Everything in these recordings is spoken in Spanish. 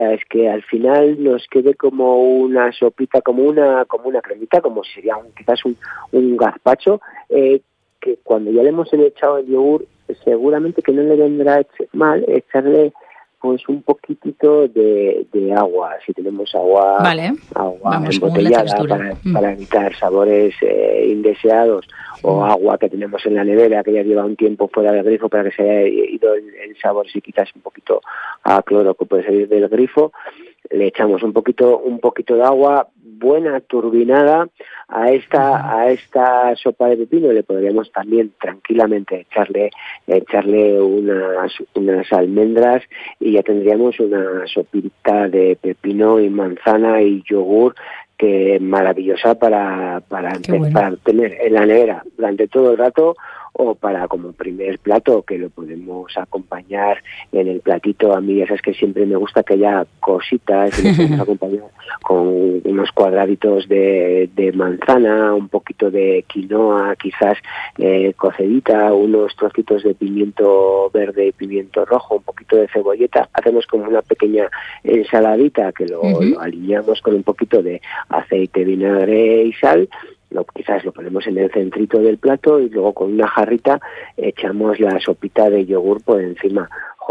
es que al final nos quede como una sopita, como una cremita, como si sería quizás un gazpacho, que cuando ya le hemos echado el yogur, seguramente que no le vendrá mal echarle pues un poquitito de agua, si tenemos agua embotellada para evitar sabores indeseados, o agua que tenemos en la nevera que ya lleva un tiempo fuera del grifo para que se haya ido el sabor, si quizás un poquito a cloro que puede salir del grifo, le echamos un poquito de agua buena turbinada a esta sopa de pepino. Le podríamos también tranquilamente echarle unas almendras y ya tendríamos una sopita de pepino y manzana y yogur que maravillosa para tener en la nevera durante todo el rato, o para como primer plato, que lo podemos acompañar en el platito. A mí ya sabes que siempre me gusta que haya cositas, y lo podemos acompañar con unos cuadraditos de manzana, un poquito de quinoa quizás cocedita, unos trocitos de pimiento verde y pimiento rojo, un poquito de cebolleta. Hacemos como una pequeña ensaladita que lo alineamos con un poquito de aceite, vinagre y sal. Quizás lo ponemos en el centrito del plato y luego con una jarrita echamos la sopita de yogur por encima.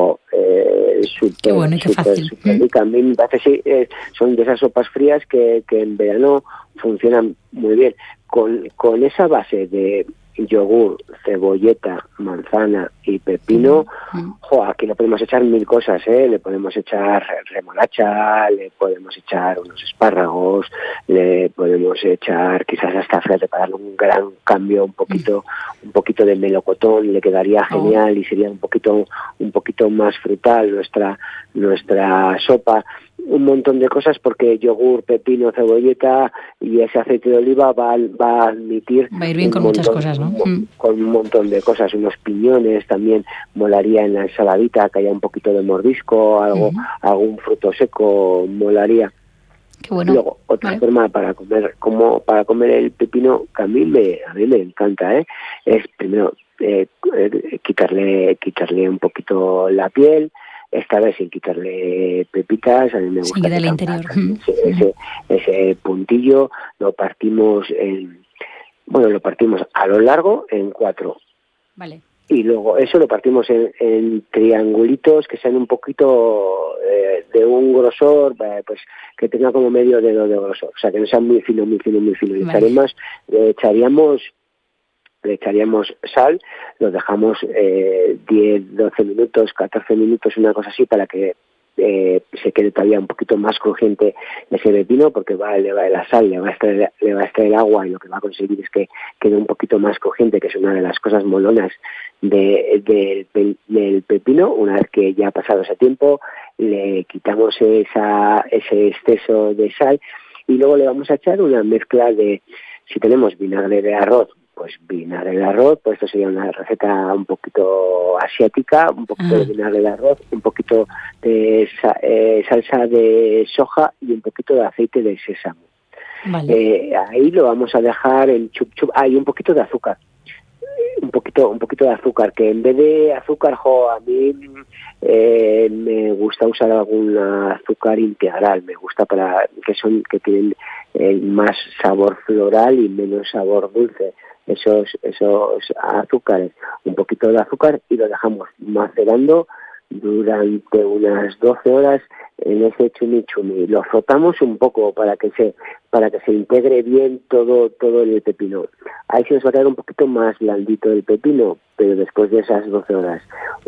Qué bueno y qué fácil. Súper rica. A mí me parece son de esas sopas frías que en verano funcionan muy bien. Con esa base de yogur, cebolleta, manzana y pepino, aquí le podemos echar mil cosas, le podemos echar remolacha, le podemos echar unos espárragos, le podemos echar quizás hasta frete para darle un gran cambio, un poquito de melocotón, le quedaría genial y sería un poquito más frutal nuestra sopa. Un montón de cosas, porque yogur, pepino, cebolleta y ese aceite de oliva va a admitir... Va a ir bien con muchas cosas, ¿no? Con un montón de cosas. Unos piñones también molaría en la ensaladita, que haya un poquito de mordisco, algún fruto seco molaría. Qué bueno. Luego, otra forma para comer el pepino, que a mí me encanta, es primero quitarle un poquito la piel, esta vez sin quitarle pepitas. A mí me gusta del interior. Ese puntillo lo partimos a lo largo en 4. Vale. Y luego eso lo partimos en triangulitos que sean un poquito de un grosor, pues que tenga como medio dedo de grosor, o sea que no sea muy fino. Vale. Le echaríamos sal, lo dejamos 10, 12 minutos, 14 minutos, una cosa así, para que se quede todavía un poquito más crujiente ese pepino, porque la sal le va a extraer el agua, y lo que va a conseguir es que quede un poquito más crujiente, que es una de las cosas molonas del pepino. Una vez que ya ha pasado ese tiempo, le quitamos ese exceso de sal y luego le vamos a echar una mezcla de, si tenemos vinagre de arroz, pues vinagre de arroz, pues esto sería una receta un poquito asiática, un poquito de vinagre de arroz, un poquito de salsa de soja y un poquito de aceite de sésamo. Vale. Ahí lo vamos a dejar en chup chup. Y un poquito de azúcar. Un poquito de azúcar, que en vez de azúcar, a mí me gusta usar algún azúcar integral. Me gusta que tienen más sabor floral y menos sabor dulce. Esos azúcares, un poquito de azúcar, y lo dejamos macerando durante unas 12 horas en ese chimichurri. Lo frotamos un poco para que se integre bien todo en el pepino. Ahí se nos va a quedar un poquito más blandito el pepino, pero después de esas 12 horas,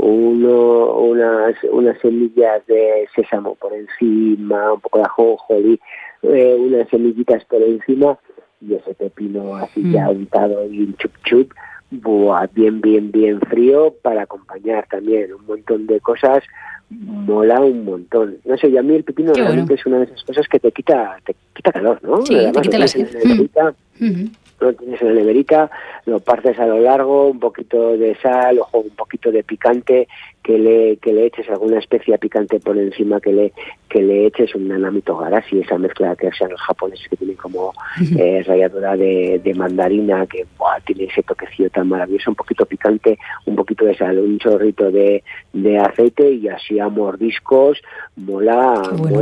unas semillas de sésamo por encima, un poco de ajonjolí, unas semillitas por encima, y ese pepino así ya untado y en chup chup, bien frío, para acompañar también un montón de cosas. Mola un montón. No sé, y a mí el pepino realmente es una de esas cosas que te quita calor, ¿no? Sí, además, te quita la sed. lo tienes en la neverita, lo partes a lo largo, un poquito de sal, ojo, un poquito de picante, que le eches alguna especia picante por encima, que le eches un nanamito garashi, esa mezcla que hacen los japoneses que tienen como ralladura de mandarina, que tiene ese toquecillo tan maravilloso, un poquito picante, un poquito de sal, un chorrito de aceite y así a mordiscos, mola